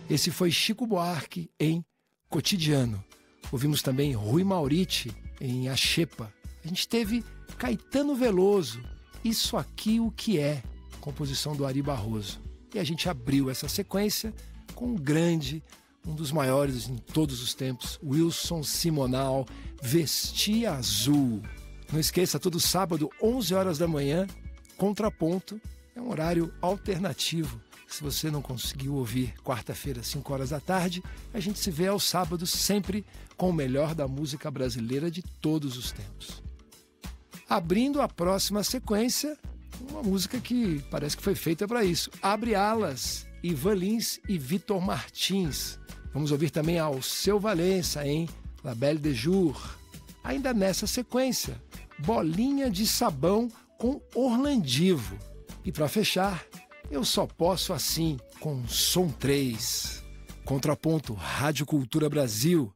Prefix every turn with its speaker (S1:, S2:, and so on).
S1: Esse foi Chico Buarque em Cotidiano. Ouvimos também Rui Mauriti em A Xepa. A gente teve Caetano Veloso, Isso Aqui O Que É, composição do Ari Barroso. E a gente abriu essa sequência com um dos maiores em todos os tempos, Wilson Simonal, Vestia Azul. Não esqueça, todo sábado, 11 horas da manhã, Contraponto, é um horário alternativo. Se você não conseguiu ouvir quarta-feira, 5 horas da tarde, a gente se vê aos sábados sempre com o melhor da música brasileira de todos os tempos. Abrindo a próxima sequência, uma música que parece que foi feita para isso. Abre Alas, Ivan Lins e Vitor Martins. Vamos ouvir também Alceu Valença em La Belle de Jour. Ainda nessa sequência, Bolinha de Sabão com Orlandivo. E para fechar, Eu Só Posso Assim com Som 3. Contraponto, Rádio Cultura Brasil.